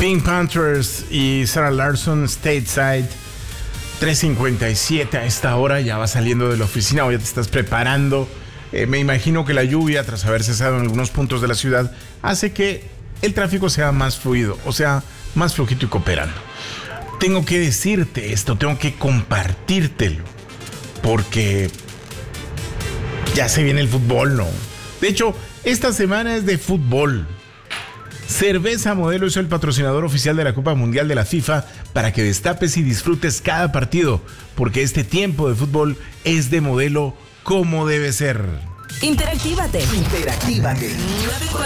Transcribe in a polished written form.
Pink Panthers y Sarah Larson, Stateside. 3:57 a esta hora, ya vas saliendo de la oficina o ya te estás preparando. Me imagino que la lluvia, tras haber cesado en algunos puntos de la ciudad, hace que el tráfico sea más fluido, o sea, más flojito y cooperando. Tengo que decirte esto, tengo que compartírtelo, porque ya se viene el fútbol, ¿no? De hecho, esta semana es de fútbol. Cerveza Modelo es el patrocinador oficial de la Copa Mundial de la FIFA para que destapes y disfrutes cada partido, porque este tiempo de fútbol es de Modelo como debe ser. Interactívate.